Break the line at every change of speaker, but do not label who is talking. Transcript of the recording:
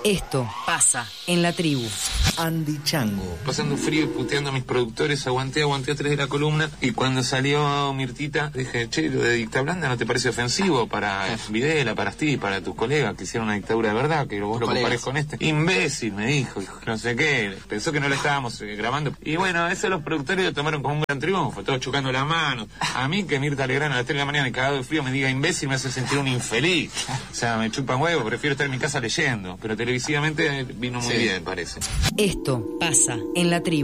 Esto pasa en la tribu.
Andy Chango.
Pasando frío y puteando a mis productores, aguanté a 3 de la columna, y cuando salió Mirtita, dije, che, lo de dicta blanda ¿no te parece ofensivo para Videla, para ti, para tus colegas que hicieron una dictadura de verdad, que vos lo comparés con este? Imbécil, me dijo, no sé qué, pensó que no lo estábamos grabando. Y bueno, eso los productores lo tomaron como un gran triunfo, todos chocando las manos. A mí que Mirta Legrand a las 3 de la mañana y cagado de frío me diga imbécil me hace sentir un infeliz. O sea, me chupan huevo, prefiero estar en mi casa leyendo, pero televisivamente vino muy bien, parece.
Esto pasa en la tribu.